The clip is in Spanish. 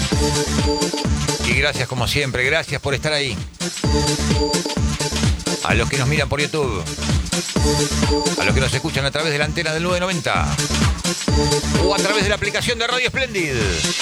Y gracias como siempre, gracias por estar ahí. A los que nos miran por YouTube, a los que nos escuchan a través de la antena del 990 o a través de la aplicación de Radio Splendid.